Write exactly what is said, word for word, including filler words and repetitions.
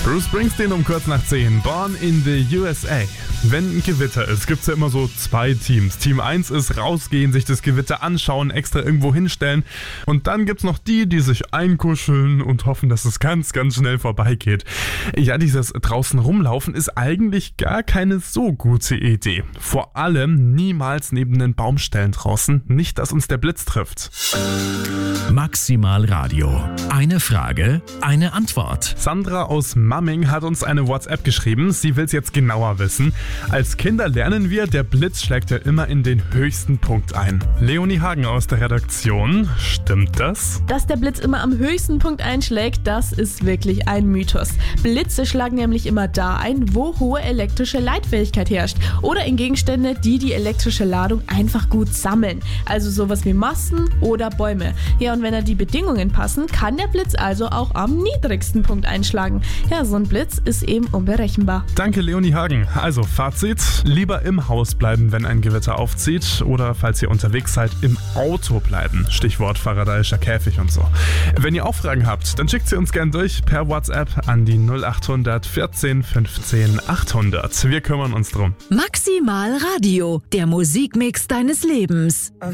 Bruce Springsteen um kurz nach zehn, Born in the U S A. Wenn ein Gewitter ist, gibt es ja immer so zwei Teams. Team eins ist rausgehen, sich das Gewitter anschauen, extra irgendwo hinstellen. Und dann gibt es noch die, die sich einkuscheln und hoffen, dass es ganz, ganz schnell vorbeigeht. Ja, dieses draußen rumlaufen ist eigentlich gar keine so gute Idee. Vor allem niemals neben den Baumstellen draußen, nicht, dass uns der Blitz trifft. Maximal Radio. Eine Frage, eine Antwort. Sandra aus Mamming hat uns eine WhatsApp geschrieben. Sie will es jetzt genauer wissen. Als Kinder lernen wir, der Blitz schlägt ja immer in den höchsten Punkt ein. Leonie Hagen aus der Redaktion. Stimmt das? Dass der Blitz immer am höchsten Punkt einschlägt, das ist wirklich ein Mythos. Blitze schlagen nämlich immer da ein, wo hohe elektrische Leitfähigkeit herrscht. Oder in Gegenstände, die die elektrische Ladung einfach gut sammeln. Also sowas wie Masten oder Bäume. Ja, und wenn da die Bedingungen passen, kann der Blitz also auch am niedrigsten Punkt einschlagen. Ja, so ein Blitz ist eben unberechenbar. Danke, Leonie Hagen. Also Fazit, lieber im Haus bleiben, wenn ein Gewitter aufzieht, oder falls ihr unterwegs seid, im Auto bleiben. Stichwort faradayischer Käfig und so. Wenn ihr auch Fragen habt, dann schickt sie uns gern durch per WhatsApp an die null acht hundert vierzehn fünfzehn achthundert. Wir kümmern uns drum. Maximal Radio, der Musikmix deines Lebens.